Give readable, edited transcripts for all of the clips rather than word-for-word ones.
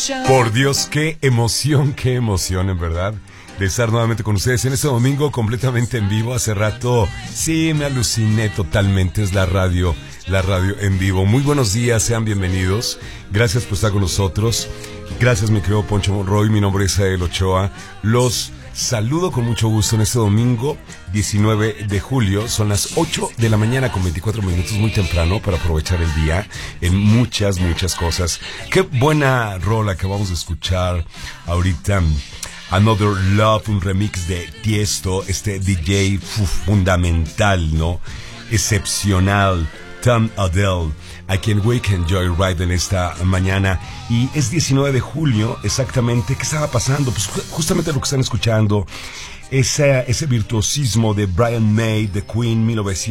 Por Dios, qué emoción, en verdad, de estar nuevamente con ustedes en este domingo completamente en vivo. Hace rato, sí, me aluciné totalmente, es la radio en vivo. Muy buenos días, sean bienvenidos. Gracias por estar con nosotros. Gracias, mi querido Poncho Monroy. Mi nombre es Ael Ochoa. Los saludo con mucho gusto en este domingo 19 de julio. Son las 8 de la mañana con 24 minutos, muy temprano para aprovechar el día en muchas cosas. Qué buena rola que vamos a escuchar ahorita. Another Love, un remix de Tiesto, este DJ fundamental, ¿no? Excepcional, Tom Odell, a quien Weekend Joyride en esta mañana. Y es 19 de julio, exactamente. ¿Qué estaba pasando? Pues justamente lo que están escuchando, ese virtuosismo de Brian May, de Queen,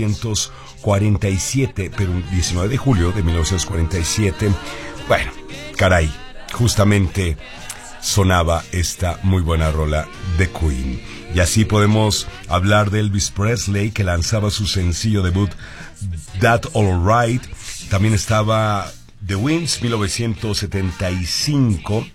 1947, pero 19 de julio de 1947. Bueno, caray, justamente sonaba esta muy buena rola de Queen. Y así podemos hablar de Elvis Presley, que lanzaba su sencillo debut That All Right. También estaba The Winds, 1975,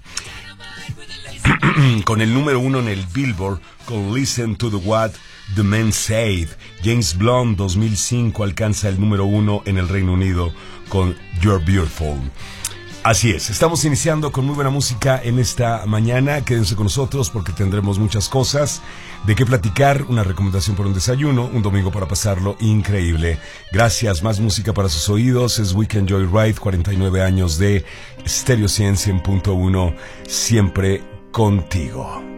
con el número 1 en el Billboard, con Listen to the What the Men Say. James Blunt, 2005, alcanza el número 1 en el Reino Unido con You're Beautiful. Así es, estamos iniciando con muy buena música en esta mañana. Quédense con nosotros porque tendremos muchas cosas de qué platicar, una recomendación para un desayuno, un domingo para pasarlo increíble. Gracias, más música para sus oídos. Es Weekend Joyride, 49 años de Stereo 100.1, siempre contigo.